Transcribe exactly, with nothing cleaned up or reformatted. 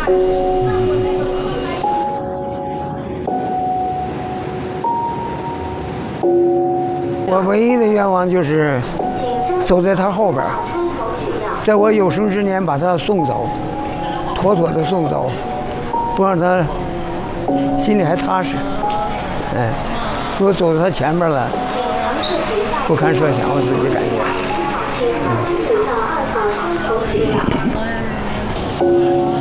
我唯一的愿望就是走在他后边，在我有生之年把他送走，妥妥的送走，不让他心里还踏实。哎，如果走到他前面了，不堪设想，我自己感觉。嗯